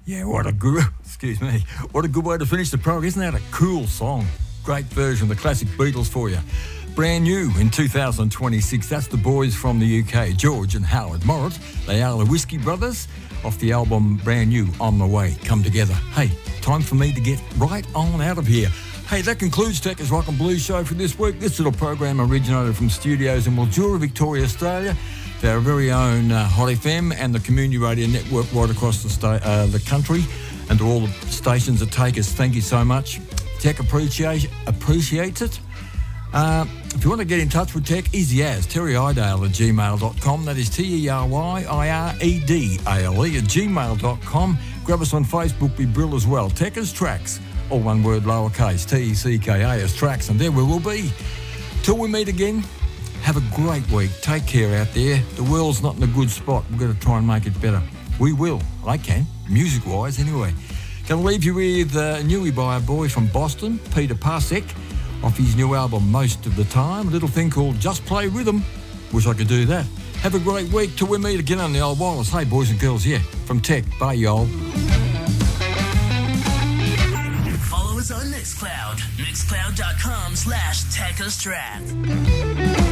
Yeah, what a good way to finish the program. Isn't that a cool song? Great version of the classic Beatles for you. Brand new in 2026. That's the boys from the UK, George and Howard Morris. They are the Whiskey Brothers off the album Brand New, On The Way, Come Together. Hey, time for me to get right on out of here. Hey, that concludes Techers Rock and Blues show for this week. This little program originated from studios in Mildura, Victoria, Australia. For our very own Hot FM and the Community Radio Network right across the country. And to all the stations that take us, thank you so much. Tech appreciates it. If you want to get in touch with Tech, easy as terryidale@gmail.com. That is TERYIREDALE@gmail.com. Grab us on Facebook, be Brill as well. Techers Tracks, all one word, lowercase, TECKAS Tracks, and there we will be. Till we meet again, have a great week. Take care out there. The world's not in a good spot. We've got to try and make it better. We will. I can, music-wise anyway. Going to leave you with a newie by a boy from Boston, Peter Pasek, off his new album Most of the Time, a little thing called Just Play Rhythm. Wish I could do that. Have a great week till we meet again on the old wireless. Hey, boys and girls, yeah, from Tech. Bye, y'all. Follow us on Mixcloud. Mixcloud.com/TechUsTrack.